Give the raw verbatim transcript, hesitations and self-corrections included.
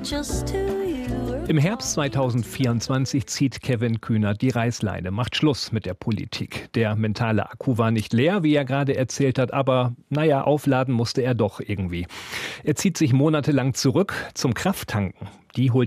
Im Herbst zweitausendvierundzwanzig zieht Kevin Kühnert die Reißleine, macht Schluss mit der Politik. Der mentale Akku war nicht leer, wie er gerade erzählt hat, aber naja, aufladen musste er doch irgendwie. Er zieht sich monatelang zurück zum Krafttanken. Die holt